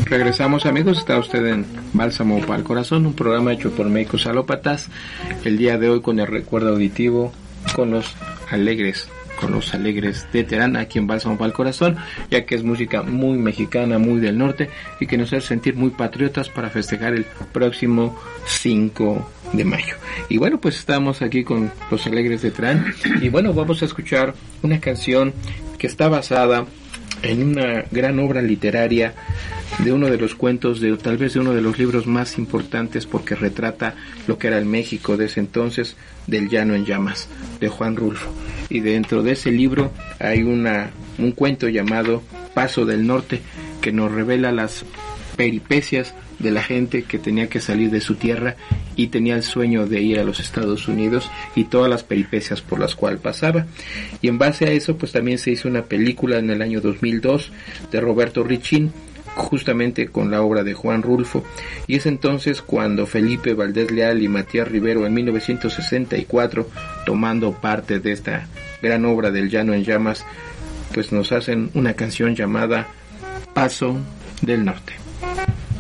Regresamos, amigos, está usted en Bálsamo para el Corazón, un programa hecho por médicos alópatas. El día de hoy con el recuerdo auditivo, con los alegres de Terán, aquí en Bálsamo para el Corazón, ya que es música muy mexicana, muy del norte, y que nos hace sentir muy patriotas para festejar el próximo 5 de mayo. Y bueno, pues estamos aquí con los alegres de Terán, y bueno, vamos a escuchar una canción que está basada en una gran obra literaria de uno de los cuentos, de tal vez de uno de los libros más importantes, porque retrata lo que era el México de ese entonces, del Llano en Llamas, de Juan Rulfo. Y dentro de ese libro hay un cuento llamado Paso del Norte, que nos revela las peripecias de la gente que tenía que salir de su tierra y tenía el sueño de ir a los Estados Unidos, y todas las peripecias por las cuales pasaba. Y en base a eso, pues también se hizo una película en el año 2002 de Roberto Richín, justamente con la obra de Juan Rulfo. Y es entonces cuando Felipe Valdés Leal y Matías Rivero, en 1964, tomando parte de esta gran obra del Llano en Llamas, pues nos hacen una canción llamada Paso del Norte.